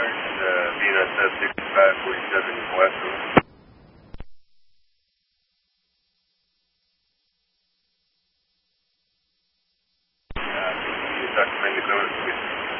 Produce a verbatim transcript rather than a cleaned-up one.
uh, B N S F sixty-five forty-seven West